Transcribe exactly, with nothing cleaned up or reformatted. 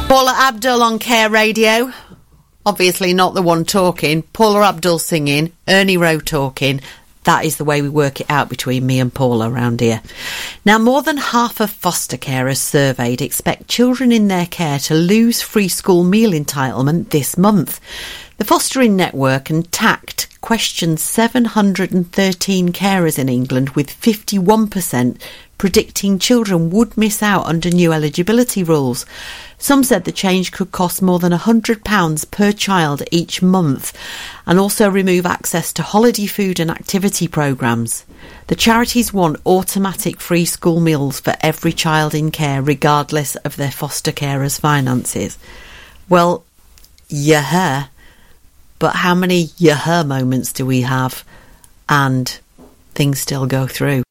Paula Abdul on Care Radio. Obviously not the one talking. Paula Abdul singing, Ernie Rowe talking. That is the way we work it out between me and Paula around here. Now, more than half of foster carers surveyed expect children in their care to lose free school meal entitlement this month. The Fostering Network and TACT questioned seven hundred thirteen carers in England, with fifty-one percent predicting children would miss out under new eligibility rules. Some said the change could cost more than one hundred pounds per child each month and also remove access to holiday food and activity programmes. The charities want automatic free school meals for every child in care, regardless of their foster carers' finances. Well, yeah, but how many yeah moments do we have and things still go through?